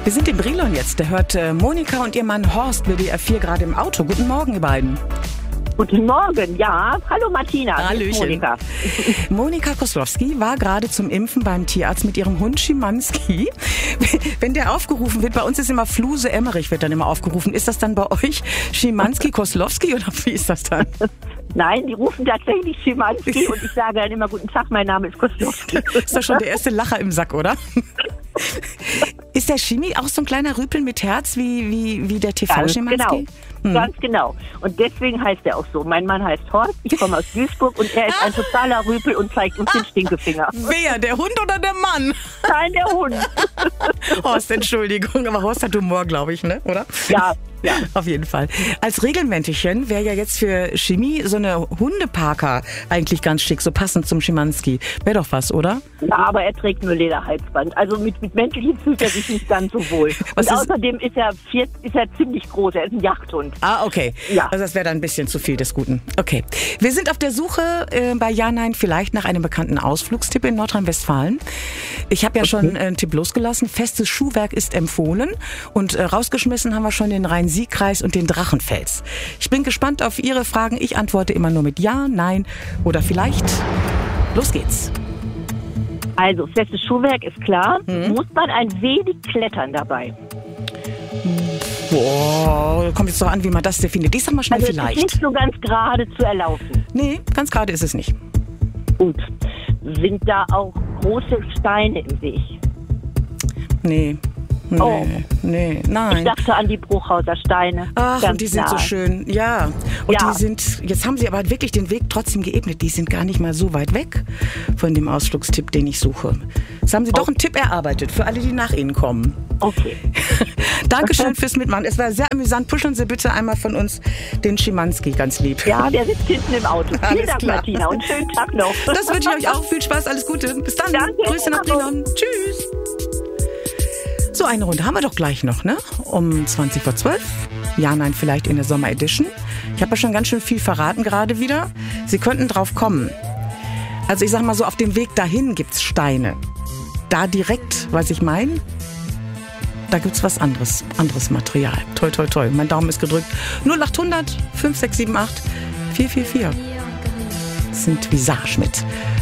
Wir sind in Brilon jetzt. Da hört Monika und ihr Mann Horst WDR 4 gerade im Auto. Guten Morgen, ihr beiden. Guten Morgen, ja. Hallo Martina. Hallöchen. Monika. Monika Koslowski war gerade zum Impfen beim Tierarzt mit ihrem Hund Schimanski. Wenn der aufgerufen wird, bei uns ist immer Fluse Emmerich wird dann immer aufgerufen. Ist das dann bei euch Schimanski Koslowski oder wie ist das dann? Nein, die rufen tatsächlich Schimanski und ich sage dann immer, guten Tag, mein Name ist Koslowski. Ist doch schon der erste Lacher im Sack, oder? Ist der Schimi auch so ein kleiner Rüpel mit Herz wie der TV-Schimanski? Genau, ganz genau. Und deswegen heißt er auch so. Mein Mann heißt Horst, ich komme aus Duisburg und er ist ein totaler Rüpel und zeigt uns den Stinkefinger. Wer, der Hund oder der Mann? Nein, der Hund. Horst, Entschuldigung, aber Horst hat Humor, glaube ich, ne? Oder? Ja. Ja. Auf jeden Fall. Als Regelmäntelchen wäre ja jetzt für Chemie so eine Hundeparker eigentlich ganz schick, so passend zum Schimanski. Wäre doch was, oder? Ja, aber er trägt nur Lederhalsband. Also mit Mäntelchen fühlt er sich nicht ganz so wohl. Und außerdem ist er ziemlich groß. Er ist ein Jagdhund. Ah, okay. Ja. Also das wäre dann ein bisschen zu viel des Guten. Okay. Wir sind auf der Suche bei Ja, Nein vielleicht nach einem bekannten Ausflugstipp in Nordrhein-Westfalen. Ich habe ja schon einen Tipp losgelassen. Festes Schuhwerk ist empfohlen. Und rausgeschmissen haben wir schon den Rhein-Sieg-Kreis und den Drachenfels. Ich bin gespannt auf Ihre Fragen. Ich antworte immer nur mit Ja, Nein oder vielleicht. Los geht's. Also, festes Schuhwerk ist klar. Muss man ein wenig klettern dabei? Boah, kommt jetzt doch an, wie man das definiert. Ich sag mal schnell vielleicht. Es ist nicht so ganz gerade zu erlaufen. Nee, ganz gerade ist es nicht. Gut. Sind da auch große Steine im Weg? Nee. Nee, nein. Ich dachte an die Bruchhauser Steine. Ach, und die sind so schön. Ja. Und ja. Die sind, jetzt haben sie aber wirklich den Weg trotzdem geebnet. Die sind gar nicht mal so weit weg von dem Ausflugstipp, den ich suche. Jetzt haben sie doch einen Tipp erarbeitet für alle, die nach Ihnen kommen. Okay. Dankeschön fürs Mitmachen. Es war sehr amüsant. Pushen Sie bitte einmal von uns den Schimanski ganz lieb. Ja, der sitzt hinten im Auto. Vielen Dank, klar. Martina, und schönen Tag noch. Das wünsche ich euch auch. Viel Spaß, alles Gute. Bis dann. Danke. Grüße nach Brilon. Tschüss. So, eine Runde haben wir doch gleich noch, ne? Um 20:12. Ja, nein, vielleicht in der Sommer-Edition. Ich habe ja schon ganz schön viel verraten gerade wieder. Sie könnten drauf kommen. Also ich sag mal so, auf dem Weg dahin gibt's Steine. Da direkt, was ich meine, da gibt's was anderes Material. Toi, toi, toi. Mein Daumen ist gedrückt. 0800 5678 444. Das sind Visage mit